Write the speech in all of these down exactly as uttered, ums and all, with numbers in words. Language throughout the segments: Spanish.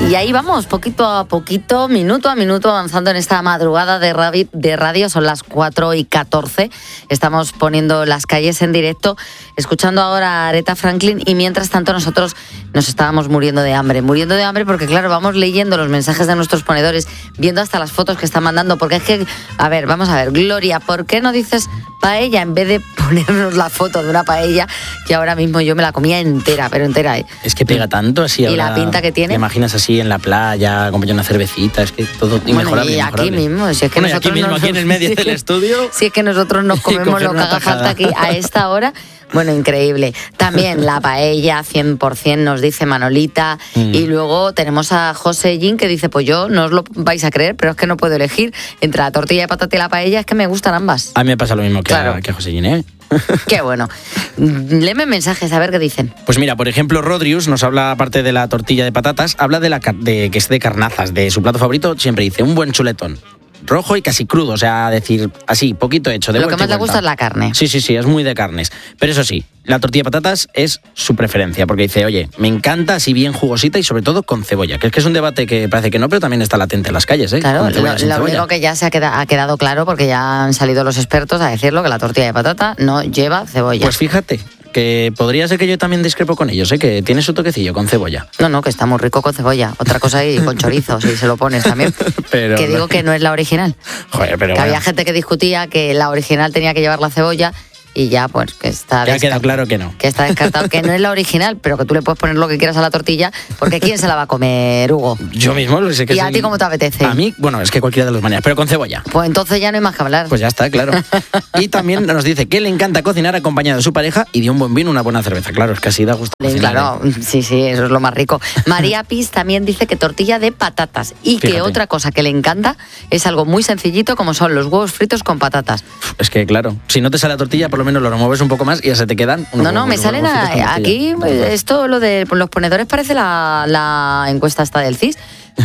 Y ahí vamos, poquito a poquito, minuto a minuto, avanzando en esta madrugada de radio, de radio. Son las cuatro y catorce. Estamos poniendo Las Calles en directo, escuchando ahora a Aretha Franklin, y mientras tanto nosotros nos estábamos muriendo de hambre. Muriendo de hambre porque, claro, vamos leyendo los mensajes de nuestros ponedores, viendo hasta las fotos que están mandando, porque es que, a ver, vamos a ver, Gloria, ¿por qué no dices paella en vez de ponernos la foto de una paella que ahora mismo yo me la comía entera, pero entera? ¿eh? Es que pega tanto así ahora. Y la pinta que tiene. Te imaginas así en la playa, acompañando una cervecita, es que todo bueno, inmejorable. Y aquí inmejorable. mismo, si es que bueno, nosotros aquí mismo, nos... aquí en el medio del estudio. Si es que nosotros nos comemos lo que haga falta aquí a esta hora. Bueno, increíble. También la paella, cien por ciento, nos dice Manolita. Mm. Y luego tenemos a José Gin, que dice, pues yo, no os lo vais a creer, pero es que no puedo elegir entre la tortilla de patata y la paella, es que me gustan ambas. A mí me pasa lo mismo que, claro. a, que a José Gin, ¿eh? Qué bueno. Léeme mensajes, a ver qué dicen. Pues mira, por ejemplo, Rodrius nos habla, aparte de la tortilla de patatas, habla de la de que es de carnazas, de su plato favorito, siempre dice, un buen chuletón. Rojo y casi crudo, o sea, decir así, poquito hecho. De Lo que más le gusta es la carne. Sí, sí, sí, es muy de carnes. Pero eso sí, la tortilla de patatas es su preferencia, porque dice, oye, me encanta así bien jugosita y sobre todo con cebolla, que es que es un debate que parece que no, pero también está latente en las calles, ¿eh? Claro, lo, lo único que ya se ha quedado, ha quedado claro, porque ya han salido los expertos a decirlo, que la tortilla de patata no lleva cebolla. Pues fíjate, que podría ser que yo también discrepo con ellos, ¿eh? Que tiene su toquecillo con cebolla. No, no, que está muy rico con cebolla. Otra cosa y con chorizo, si se lo pones también. Pero que digo no. que no es la original. Joder, pero que bueno. Había gente que discutía que la original tenía que llevar la cebolla y ya, pues, que está... Ya ha quedado claro que no. Que está descartado, que no es la original, pero que tú le puedes poner lo que quieras a la tortilla, porque ¿quién se la va a comer, Hugo? Yo mismo lo sé que ¿Y a soy... ti cómo te apetece? A mí, bueno, es que cualquiera de las maneras, pero con cebolla. Pues entonces ya no hay más que hablar. Pues ya está, claro. Y también nos dice que le encanta cocinar acompañado de su pareja y de un buen vino, una buena cerveza. Claro, es que así da gusto cocinar. Claro, ¿eh? sí, sí, eso es lo más rico. María Piz también dice que tortilla de patatas y Fíjate. que otra cosa que le encanta es algo muy sencillito, como son los huevos fritos con patatas. Es que, claro, si no te sale la tortilla, por lo menos lo remueves un poco más y ya se te quedan. No, no, me salen a, aquí, esto, lo de los ponedores parece la, la encuesta esta del C I S.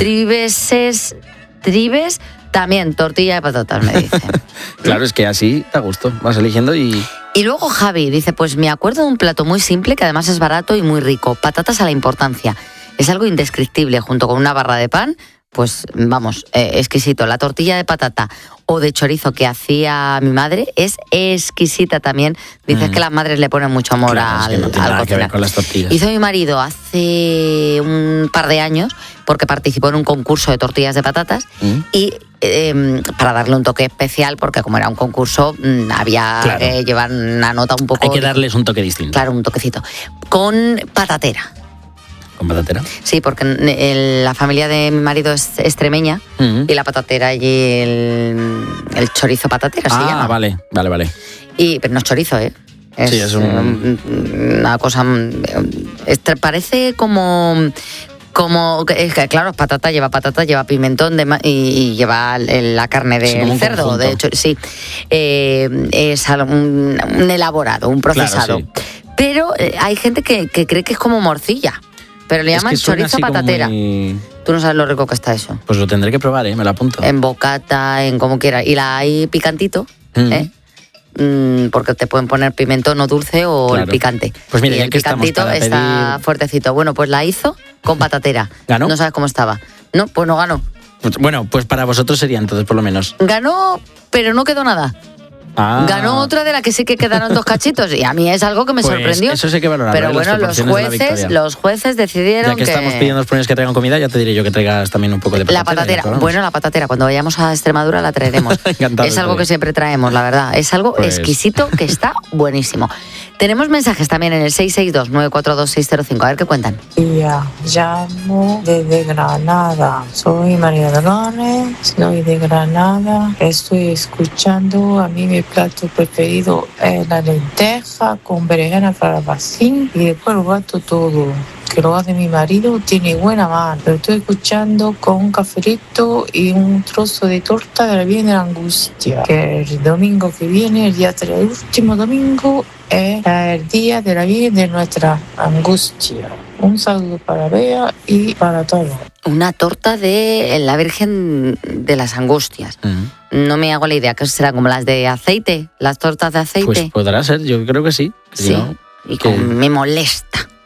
Tribeses, tribes, también tortilla de patatas, me dicen. Claro, es que así da gusto, vas eligiendo y... Y luego Javi dice, pues me acuerdo de un plato muy simple que además es barato y muy rico, patatas a la importancia. Es algo indescriptible, junto con una barra de pan, pues vamos, eh, exquisito. La tortilla de patata o de chorizo que hacía mi madre es exquisita también. Dices mm. que las madres le ponen mucho amor claro, al, es que no tiene al nada cocinar. Que ver con las tortillas. Hizo mi marido hace un par de años, porque participó en un concurso de tortillas de patatas mm. y eh, para darle un toque especial, porque como era un concurso había claro. que llevar una nota un poco... Hay que darles un toque distinto. Claro, un toquecito. Con patatera. ¿Con patatera? Sí, porque el, la familia de mi marido es extremeña uh-huh. y la patatera y el, el chorizo patatera ah, se llama. Ah, vale, vale, vale. Y, pero no es chorizo, ¿eh? Es, sí, es un... una cosa... Es, parece como... Como, es que, claro, patata lleva patata, lleva pimentón de, y, y lleva la carne del sí, cerdo, conjunto. De hecho, sí. Eh, es un, un elaborado, un procesado. Claro, sí. Pero eh, hay gente que, que cree que es como morcilla. Pero le llaman chorizo patatera. Muy... Tú no sabes lo rico que está eso. Pues lo tendré que probar, ¿eh? Me lo apunto. En bocata, en como quieras. Y la hay picantito, mm. ¿eh? Mm, porque te pueden poner pimentón o dulce o claro. el picante. Pues mira, y ya el que picantito estamos está pedir... fuertecito. Bueno, pues la hizo con patatera. ¿Ganó? No sabes cómo estaba. No, pues no ganó. Pues, bueno, pues para vosotros sería entonces, por lo menos. Ganó, pero no quedó nada. Ah. Ganó otra de la que sí que quedaron dos cachitos y a mí es algo que me pues sorprendió. Eso sí que valorarlo. Pero bueno, los jueces, los jueces decidieron ya que, que estamos pidiendo a los ponedores que traigan comida, ya te diré yo que traigas también un poco de patatera. La patatera, bueno, la patatera, cuando vayamos a Extremadura la traeremos. Es algo que siempre traemos, la verdad. Es algo pues... exquisito que está buenísimo. Tenemos mensajes también en el seis seis dos, nueve cuatro dos, seis cero cinco. A ver qué cuentan. Ya, llamo desde Granada. Soy María Dolores, soy de Granada. Estoy escuchando, a mí mi plato preferido es la lenteja con berenjena calabacín y después lo bato todo. Que lo hace mi marido, tiene buena mano. Lo estoy escuchando con un cafelito y un trozo de torta de la Virgen de la Angustia. Que el domingo que viene, el día del último domingo, es el día de la Virgen de nuestra Angustia. Un saludo para Bea y para todos. Una torta de la Virgen de las Angustias. Uh-huh. No me hago la idea, que serán como las de aceite, las tortas de aceite. Pues podrá ser, yo creo que sí. Sí, no, y que... me molesta.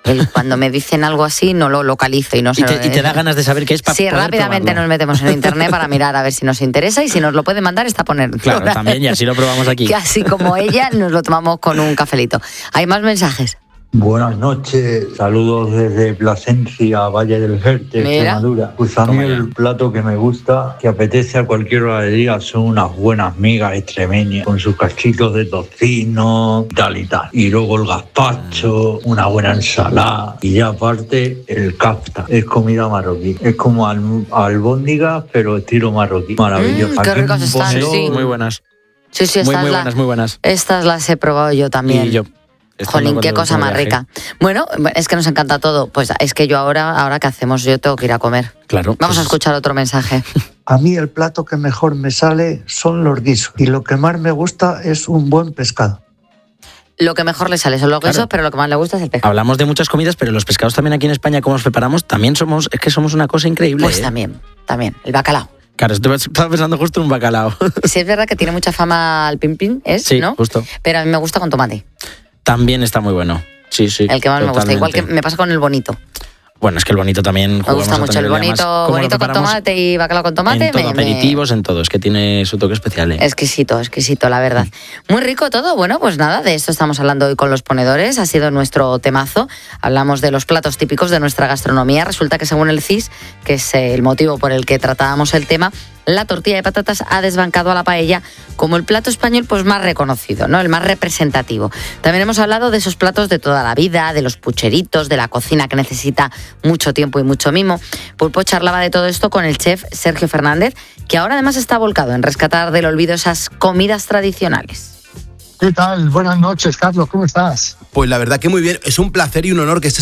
Y cuando me dicen algo así, no lo localizo y no sé. Y te, y te da ganas de saber qué es para Sí, poder rápidamente probarlo. nos metemos en internet para mirar a ver si nos interesa y si nos lo puede mandar está poner. Claro, también, y así lo probamos aquí. Que así como ella, nos lo tomamos con un cafelito. ¿Hay más mensajes? Buenas noches, saludos desde Plasencia, Valle del Jerte, Mira. Extremadura. Pues a mí Toma ya. el plato que me gusta, que apetece a cualquier hora del día, son unas buenas migas extremeñas, con sus cachitos de tocino, tal y tal. Y luego el gazpacho, una buena ensalada, y ya aparte el kafta, es comida marroquí. Es como al, albóndiga, pero estilo marroquí. Maravilloso. Mm, qué Aquí ricas un están, ponedor- sí. Muy buenas. Sí, sí, Muy, estas, muy la- buenas, muy buenas. estas las he probado yo también. Y yo. estando Jolín, qué cuando cosa más viaje. rica. Bueno, es que nos encanta todo. Pues es que yo ahora, ahora ¿qué hacemos? Yo tengo que ir a comer. Claro. Vamos a pues, escuchar otro mensaje. A mí el plato que mejor me sale son los guisos y lo que más me gusta es un buen pescado. Lo que mejor le sale son los Claro. guisos, pero lo que más le gusta es el pescado. Hablamos de muchas comidas, pero los pescados también aquí en España, ¿cómo los preparamos? También somos, es que somos una cosa increíble. Pues ¿eh? también, también, el bacalao. Claro, estaba estaba pensando justo en un bacalao. Sí, es verdad que tiene mucha fama al pim pim, ¿es? Sí, ¿no? justo. Pero a mí me gusta con tomate. También está muy bueno. Sí, sí. El que más me gusta. Igual que totalmente. me pasa con el bonito. Bueno, es que el bonito también. Me jugamos gusta a mucho el tenerle, además, bonito, ¿cómo lo bonito con preparamos? tomate y bacalao con tomate. En todo, me- me- aperitivos, en todo. Es que tiene su toque especial. ¿eh? Exquisito, exquisito, la verdad. Muy rico todo. Bueno, pues nada, de esto estamos hablando hoy con los ponedores. Ha sido nuestro temazo. Hablamos de los platos típicos de nuestra gastronomía. Resulta que según el C I S, que es el motivo por el que tratábamos el tema, la tortilla de patatas ha desbancado a la paella como el plato español pues más reconocido, ¿no? El más representativo. También hemos hablado de esos platos de toda la vida, de los pucheritos, de la cocina que necesita mucho tiempo y mucho mimo. Pulpo charlaba de todo esto con el chef Sergio Fernández, que ahora además está volcado en rescatar del olvido esas comidas tradicionales. ¿Qué tal? Buenas noches, Carlos, ¿cómo estás? Pues la verdad que muy bien, es un placer y un honor que estés